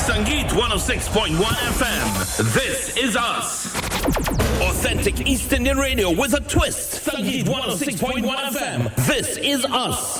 Sangeet 106.1 FM. This is us. Authentic East Indian radio with a twist. Sangeet 106.1 FM. This is us.